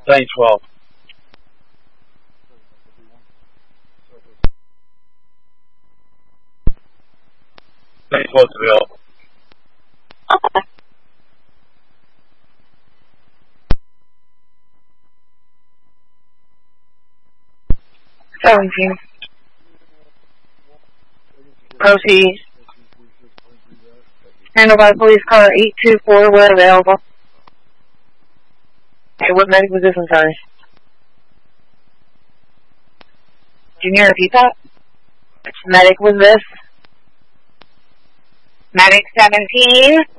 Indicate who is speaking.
Speaker 1: Lane 12. Lane 12 available.
Speaker 2: Okay.
Speaker 3: $17. Proceed. Handled by police car 824 where available. Okay, what medic was this? I'm sorry. Can you repeat that? Which medic was this?
Speaker 2: Medic 17.